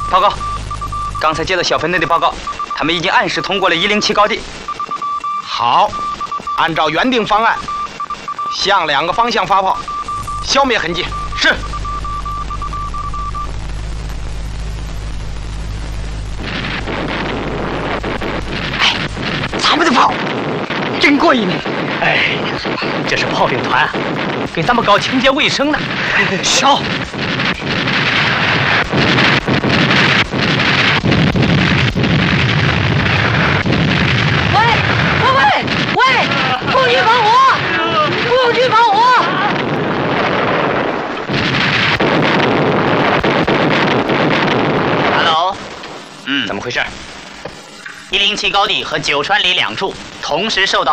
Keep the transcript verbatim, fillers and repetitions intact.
报告，刚才接到小分队的报告，他们已经按时通过了一零七高地。 好，按照原定方案，向两个方向发炮，消灭痕迹。是。 哎，咱们的炮真过瘾！ 哎，这是炮兵团，给咱们搞清洁卫生呢。 笑。不许放火！不许放火 ！Hello， 嗯，怎么回事？ 一零七高地和九川里两处同时受到。